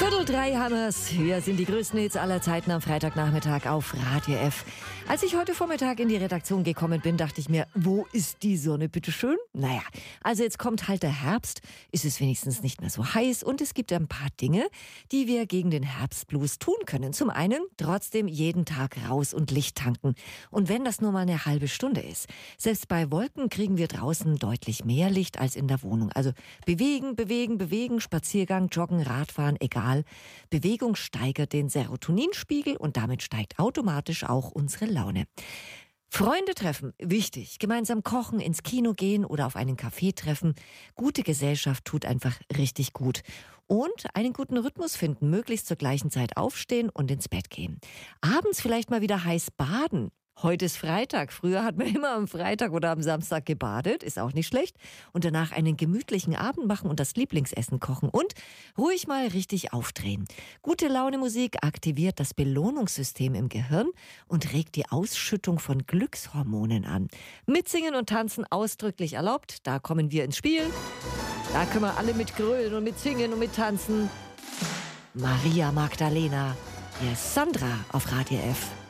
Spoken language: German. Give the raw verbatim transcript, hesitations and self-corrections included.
Viertel drei Hammers. Hier sind die größten Hits aller Zeiten am Freitagnachmittag auf Radio F. Als ich heute Vormittag in die Redaktion gekommen bin, dachte ich mir, wo ist die Sonne, bitteschön? Naja, also jetzt kommt halt der Herbst, ist es wenigstens nicht mehr so heiß und es gibt ein paar Dinge, die wir gegen den Herbstblues tun können. Zum einen trotzdem jeden Tag raus und Licht tanken. Und wenn das nur mal eine halbe Stunde ist. Selbst bei Wolken kriegen wir draußen deutlich mehr Licht als in der Wohnung. Also bewegen, bewegen, bewegen, Spaziergang, Joggen, Radfahren, egal. Bewegung steigert den Serotoninspiegel und damit steigt automatisch auch unsere Laune. Freunde treffen, wichtig. Gemeinsam kochen, ins Kino gehen oder auf einen Café treffen. Gute Gesellschaft tut einfach richtig gut. Und einen guten Rhythmus finden, möglichst zur gleichen Zeit aufstehen und ins Bett gehen. Abends vielleicht mal wieder heiß baden. Heute ist Freitag. Früher hat man immer am Freitag oder am Samstag gebadet, ist auch nicht schlecht. Und danach einen gemütlichen Abend machen und das Lieblingsessen kochen und ruhig mal richtig aufdrehen. Gute Laune Musik aktiviert das Belohnungssystem im Gehirn und regt die Ausschüttung von Glückshormonen an. Mitsingen und tanzen ausdrücklich erlaubt, da kommen wir ins Spiel. Da können wir alle mit grölen und mit singen und mit tanzen. Maria Magdalena, hier ist Sandra auf Radio F.